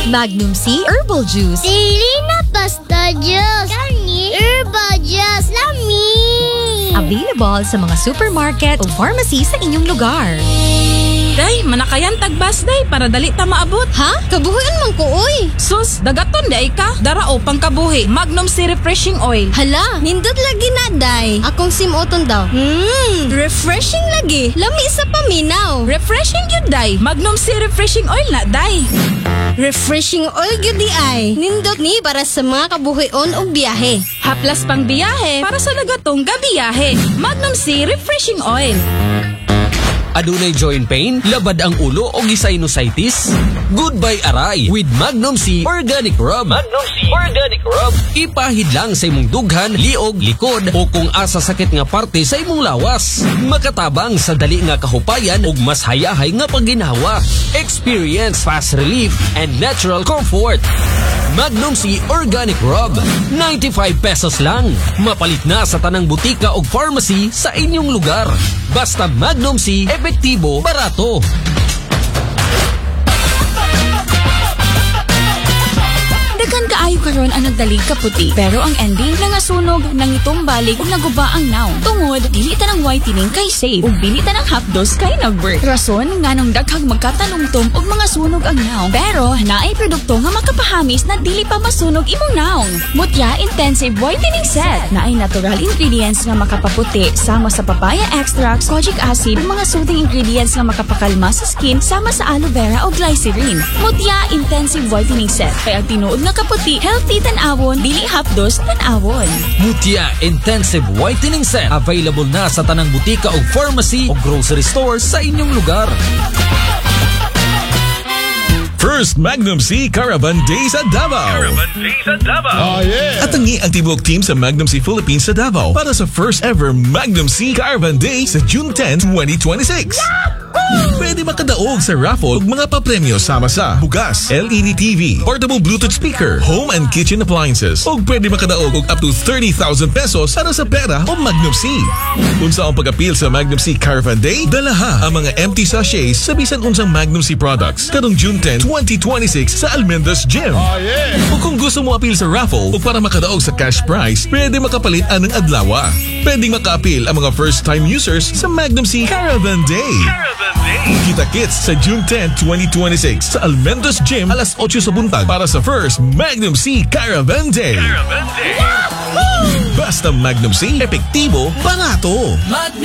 Magnum C Herbal Juice. Dili na basta juice. Kani herbal juice. Lami. Available sa mga supermarket o pharmacy sa inyong lugar. Day, manakayan tagbas day para dali ta maabot. Ha? Kabuhian man ko, oy. Sus, dagaton day ka. Darao pang kabuhi. Magnum C Refreshing Oil. Hala, nindot lagi na, day. Akong simuton daw. Refreshing lagi. Lami sa paminaw. Refreshing yun day. Magnum C Refreshing Oil na day. Refreshing oil gyud di ay. Nindot ni para sa mga kabuhion og biyahe. Haplas pang biyahe para sa lagatong gabiyahe. Magnum C Refreshing Oil. Adunay joint pain, labad ang ulo o sinusitis? Goodbye aray with Magnum C Organic Rub. Magnum C Organic Rub. Ipahid lang sa imong dughan, liog, likod o kung asa sakit nga parte sa imong lawas. Makatabang sa dali nga kahupayan ug mas hayahay nga pagginhawa. Experience fast relief and natural comfort. Magnum C Organic Rub. 95 pesos lang. Mapalit na sa tanang butika o pharmacy sa inyong lugar. Basta Magnum C, epektibo, barato. Daghan kaayo karon ang nagdalig kaputi. Pero ang ending nangasunog, nangitong balik ug naguba ang naong. Tungod, dili ta ng whitening kay safe ug dili ta ng hapdos kay nag-work. Rason nganong daghang magkatanumtom ug mga sunog ang naong. Pero naay produkto nga makapahamis na dili pa masunog imong naong. Mutya Intensive Whitening Set. Naay natural ingredients nga makapaputi sama sa papaya extracts, kojic acid, ug mga soothing ingredients nga makapakalma sa skin sama sa aloe vera o glycerin. Mutya Intensive Whitening Set. Kay ang tinuod nga kaputi, healthy tan-awon, dili hapdos tan-awon. Mutya Intensive Whitening Set. Available na sa tanang butika o pharmacy o grocery stores sa inyong lugar. First Magnum C Caravan Day sa Davao. Oh, yeah. At tangi ang tibok team sa Magnum C Philippines sa Davao para sa first ever Magnum C Caravan Day sa June 10, 2026. Pwede makadaog sa raffle ug mga papremyo sama sa bugas, LED TV, portable Bluetooth speaker, home and kitchen appliances. Ug pwede makadaog og up to 30,000 pesos para sa pera o Magnum C. Unsa ang pag-appeal sa Magnum C Caravan Day? Dalaha ang mga empty sachets sa bisan unsang Magnum C products karong June 10, 2026 sa Almendras Gym. Oh, yeah. Ug kung gusto mo appeal sa raffle ug para makadaog sa cash prize, pwede makapalit anang adlawa. Pwedeng maka-appeal ang mga first-time users sa Magnum C Caravan Day. Kita-kits sa June 10, 2026 sa Almendras Gym alas 8 sa buntag para sa first Magnum C Caravan Day. Basta Magnum C, epektibo, barato. Magnum